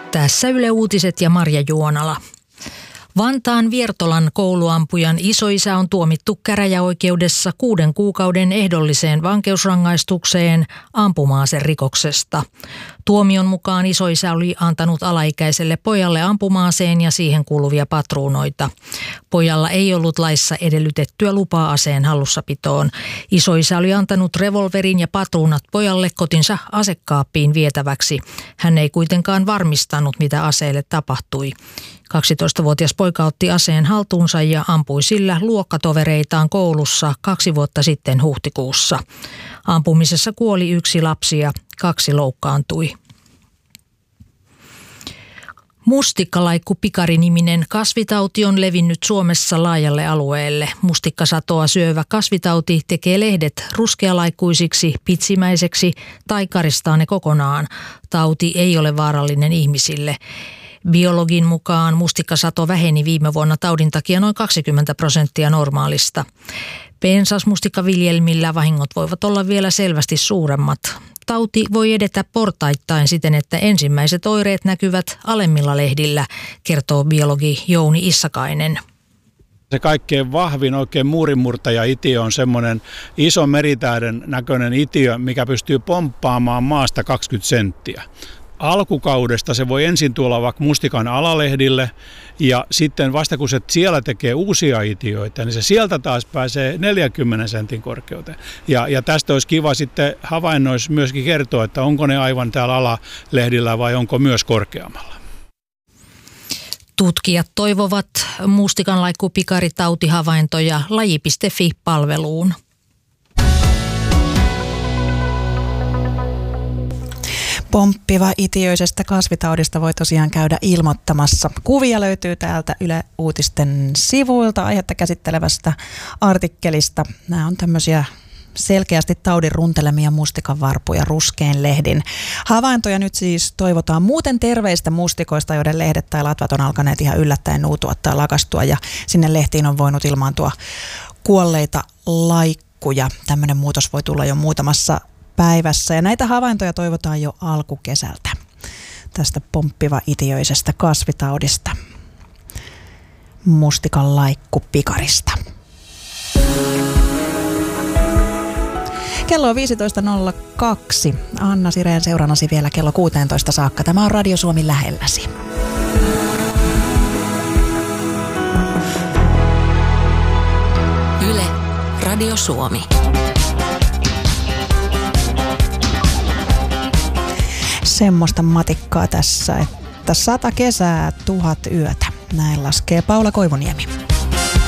Tässä Yle Uutiset ja Marja Juonala. Vantaan Viertolan kouluampujan isoisä on tuomittu käräjäoikeudessa 6 kuukauden ehdolliseen vankeusrangaistukseen ampuma-aserikoksesta. Tuomion mukaan isoisä oli antanut alaikäiselle pojalle ampuma-aseen ja siihen kuuluvia patruunoita. Pojalla ei ollut laissa edellytettyä lupaa aseen hallussapitoon. Isoisä oli antanut revolverin ja patruunat pojalle kotinsa asekaappiin vietäväksi. Hän ei kuitenkaan varmistanut, mitä aseelle tapahtui. 12-vuotias poika otti aseen haltuunsa ja ampui sillä luokkatovereitaan koulussa 2 vuotta sitten huhtikuussa. Ampumisessa kuoli 1 lapsi ja 2 loukkaantui. Mustikkalaikku-pikari-niminen kasvitauti on levinnyt Suomessa laajalle alueelle. Mustikkasatoa syövä kasvitauti tekee lehdet ruskealaikkuisiksi, pitsimäiseksi tai karistaa ne kokonaan. Tauti ei ole vaarallinen ihmisille. Biologin mukaan mustikkasato väheni viime vuonna taudin takia noin 20% normaalista. Pensasmustikkaviljelmillä vahingot voivat olla vielä selvästi suuremmat. Tauti voi edetä portaittain siten, että ensimmäiset oireet näkyvät alemmilla lehdillä, kertoo biologi Jouni Issakainen. Se kaikkein vahvin oikein muurinmurtaja-itiö on semmoinen iso meritähden näköinen itiö, mikä pystyy pomppaamaan maasta 20 senttiä. Alkukaudesta se voi ensin tuolla vaikka mustikan alalehdille ja sitten vasta kun se siellä tekee uusia itiöitä, niin se sieltä taas pääsee 40 sentin korkeuteen. Ja tästä olisi kiva sitten havainnoissa myöskin kertoa, että onko ne aivan täällä alalehdillä vai onko myös korkeammalla. Tutkijat toivovat mustikanlaikku-pikaritautihavaintoja laji.fi-palveluun. Pomppiva itiöisestä kasvitaudista voi tosiaan käydä ilmoittamassa. Kuvia löytyy täältä Yle Uutisten sivuilta aihetta käsittelevästä artikkelista. Nämä on tämmöisiä selkeästi taudin runtelemia mustikanvarpuja ruskein lehdin. Havaintoja nyt siis toivotaan muuten terveistä mustikoista, joiden lehdet tai latvat on alkaneet ihan yllättäen nuutua tai lakastua. Ja sinne lehtiin on voinut ilmaantua kuolleita laikkuja. Tämmöinen muutos voi tulla jo muutamassa päivässä ja näitä havaintoja toivotaan jo alkukesältä tästä pomppiva-itiöisestä kasvitaudista, mustikanlaikku-pikarista. Kello on 15.02. Anna Sireen seurannasi vielä kello 16 saakka. Tämä on Radio Suomi lähelläsi. Yle, Radio Suomi. Semmoista matikkaa tässä, että 100 kesää, 1000 yötä. Näin laskee Paula Koivuniemi.